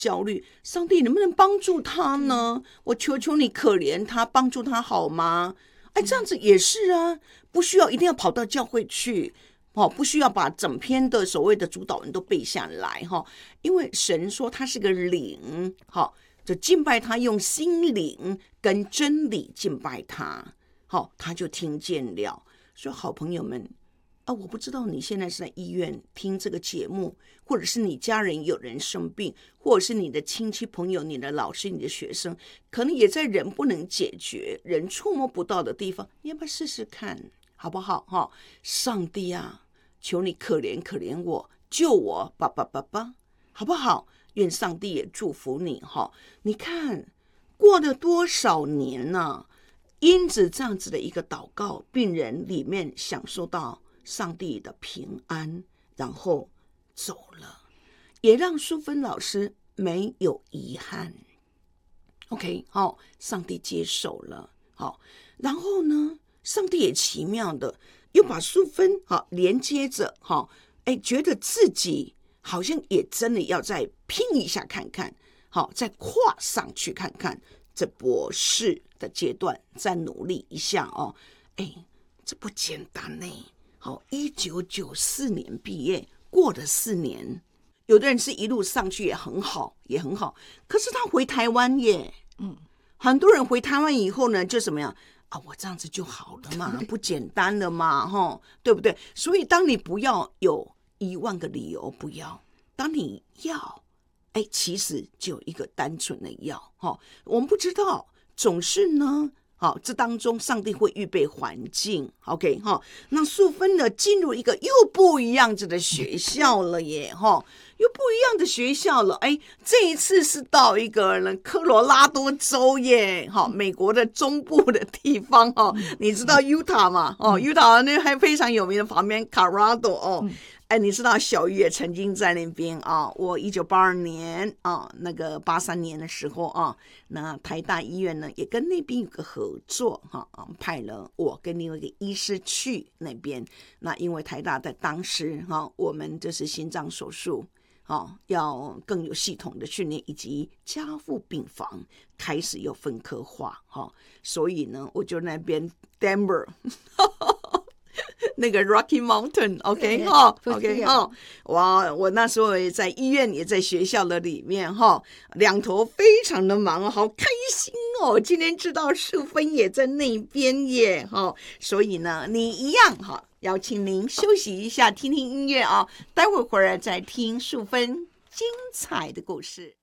焦虑，上帝能不能帮助他呢？我求求你可怜他，帮助他好吗？哎，这样子也是啊，不需要一定要跑到教会去，不需要把整篇的所谓的主祷文都背下来，因为神说他是个灵，就敬拜他，用心灵跟真理敬拜他，他就听见了。所以好朋友们我不知道你现在是在医院听这个节目，或者是你家人有人生病，或者是你的亲戚朋友、你的老师、你的学生，可能也在人不能解决、人触摸不到的地方，你要不要试试看，好不好？上帝啊，求你可怜可怜我，救我，吧，好不好？愿上帝也祝福你你看过了多少年呢？因此这样子的一个祷告，病人里面享受到上帝的平安，然后走了，也让淑芬老师没有遗憾。OK， 上帝接手了，然后呢，上帝也奇妙的又把淑芬连接着，觉得自己好像也真的要再拼一下看看，再跨上去看看这博士的阶段，再努力一下这不简单呢。1994年毕业，过了4年，有的人是一路上去也很好，可是他回台湾耶，很多人回台湾以后呢，就怎么样我这样子就好了嘛，不简单了嘛，对不对？所以当你不要有10000个理由不要，当你要其实就有一个单纯的要我们不知道，总是呢这当中上帝会预备环境 OK 那淑芬呢进入一个又不一样子的学校了耶又不一样的学校了这一次是到一个科罗拉多州耶美国的中部的地方你知道 Utah 吗Utah 那还非常有名的旁边 Colorado 你知道小鱼也曾经在那边我1982年那个83年的时候那台大医院呢也跟那边有个合作派了我跟另外一个医师去那边。那因为台大在当时我们就是心脏手术要更有系统的训练，以及加护病房开始有分科化所以呢我就那边 Denver 那个 Rocky Mountain OK 哇，我那时候也在医院也在学校的里面两头非常的忙好开心今天知道淑芬也在那边耶所以呢你一样邀请您休息一下，听听音乐待会回来再听淑芬精彩的故事。